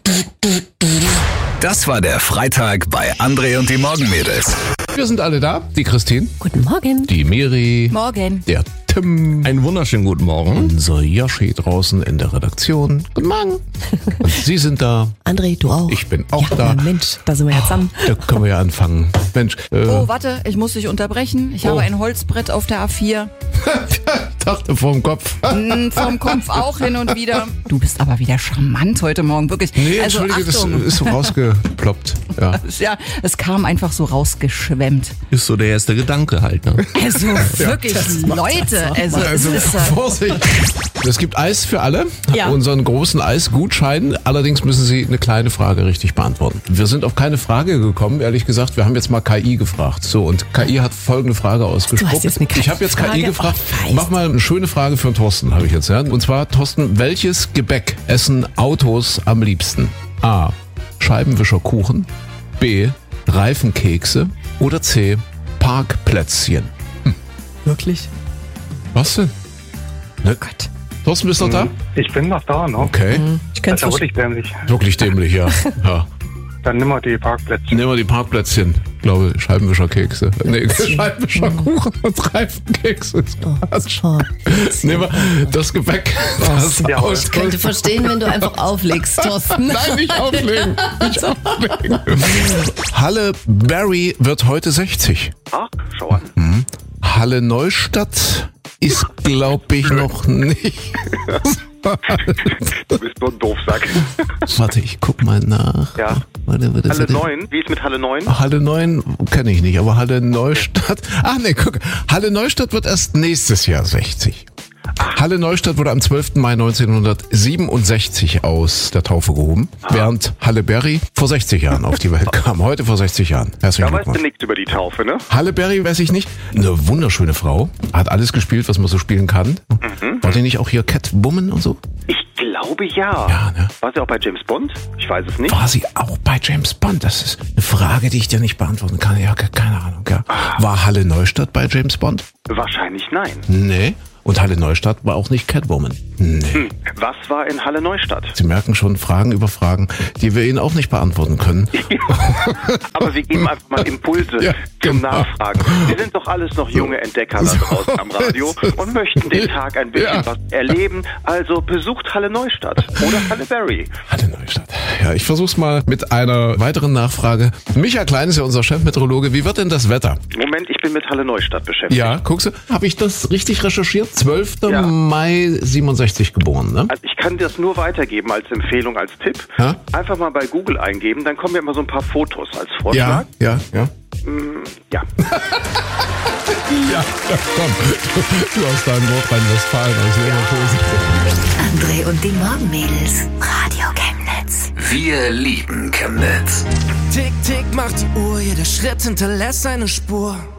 Das war der Freitag bei André und die Morgenmädels. Wir sind alle da. Die Christine. Guten Morgen. Die Miri. Morgen. Der Tim. Einen wunderschönen guten Morgen. Unser Yoshi draußen in der Redaktion. Guten Morgen. Und Sie sind da. André, du auch. Ich bin auch da. Ja, Mensch, da sind wir ja zusammen. Da können wir ja anfangen. Mensch. Oh, warte, ich muss dich unterbrechen. Ich habe ein Holzbrett auf der A4. Dachte vorm Kopf. Vom Kopf auch hin und wieder. Du bist aber wieder charmant heute Morgen, wirklich. Nee, also, Entschuldige, Achtung. das ist so rausgeploppt. Ja. Ja, es kam einfach so rausgeschwemmt. Ist so der erste Gedanke halt, ne? Also wirklich, Leute, also es ist... Vorsicht. Es gibt Eis für alle. Ja. Unseren großen Eisgutschein. Allerdings müssen Sie eine kleine Frage richtig beantworten. Wir sind auf keine Frage gekommen, ehrlich gesagt. Wir haben jetzt mal KI gefragt. So, und KI hat folgende Frage ausgesprochen. Du hast jetzt eine Ich habe jetzt KI KI-Frage? gefragt. Oh, feist. Mach mal eine schöne Frage für den Thorsten, habe ich jetzt. Ja? Und zwar, Thorsten, welches Gebäck essen Autos am liebsten? A. Scheibenwischerkuchen. B. Reifenkekse. Oder C. Parkplätzchen. Wirklich? Was denn? Ne? Gott. Thorsten, bist du noch da? Ich bin noch da, ne? Okay. Ich könnte Das ist ja es wirklich dämlich. Wirklich dämlich, ja. Ja. Dann nimm mal die Parkplätze. Nehmen wir die Parkplätzchen. Ich glaube, Scheibenwischerkekse. Nee, Scheibenwischerkuchen und Reifenkekse. Nehmen wir das Gebäck. Das Ja, aus. könnte verstehen, wenn du einfach auflegst, Thorsten. Nein, nicht auflegen. Nicht auflegen. Halle Berry wird heute 60. Ach, schau an. Halle Neustadt ist, glaube ich, noch nicht. Du bist so ein Doofsack. Warte, ich guck mal nach. Ja. Warte. Halle 9. Wie ist mit Halle 9? Halle 9 kenne ich nicht, aber Halle Neustadt. Ach nee, guck. Halle Neustadt wird erst nächstes Jahr 60. Halle Neustadt wurde am 12. Mai 1967 aus der Taufe gehoben, während Halle Berry vor 60 Jahren auf die Welt kam. Heute vor 60 Jahren. Herzlichen Da weißt du Glückwunsch. nichts über die Taufe, ne? Halle Berry weiß ich nicht. Eine wunderschöne Frau. Hat alles gespielt, was man so spielen kann. War die nicht auch hier Catwoman und so? Ich glaube ja. Ja, ne? War sie auch bei James Bond? Ich weiß es nicht. War sie auch bei James Bond? Das ist eine Frage, die ich dir nicht beantworten kann. Ja, keine Ahnung. Ja. War Halle Neustadt bei James Bond? Wahrscheinlich nein. Nee. Und Halle Neustadt war auch nicht Catwoman. Nee. Was war in Halle Neustadt? Sie merken schon Fragen über Fragen, die wir Ihnen auch nicht beantworten können. Aber wir geben einfach mal Impulse Ja, zum genau. Nachfragen. Wir sind doch alles noch junge Entdecker da draußen am Radio und möchten den Tag ein bisschen was erleben. Also besucht Halle Neustadt oder Halle Berry. Halle Neustadt. Ja, ich versuch's mal mit einer weiteren Nachfrage. Micha Klein ist ja unser Chefmeteorologe. Wie wird denn das Wetter? Moment, ich bin mit Halle Neustadt beschäftigt. Ja, guckst du, habe ich das richtig recherchiert? 12. Ja. Mai 67 geboren, ne? Also ich kann das nur weitergeben als Empfehlung, als Tipp. Ja? Einfach mal bei Google eingeben, dann kommen ja immer so ein paar Fotos als Vorschlag. Ja. Ja. Ja, komm. Du aus deinem Nordrhein-Westfalen, aus Leverkusen. André und die Morgenmädels. Radio Chemnitz. Wir lieben Chemnitz. Tick, tick macht die Uhr, jeder Schritt hinterlässt eine Spur.